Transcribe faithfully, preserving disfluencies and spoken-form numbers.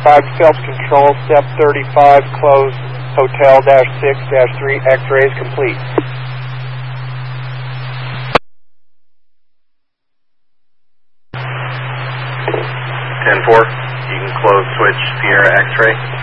five Phelps Control, step thirty-five, close, hotel dash six dash three, X-rays complete. ten four, you can close switch Sierra X-ray.